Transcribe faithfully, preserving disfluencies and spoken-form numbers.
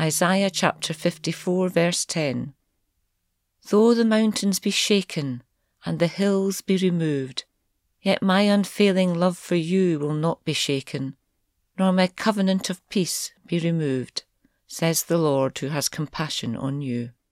Isaiah chapter fifty-four verse ten. Though the mountains be shaken and the hills be removed, yet my unfailing love for you will not be shaken, nor my covenant of peace be removed, says the Lord who has compassion on you.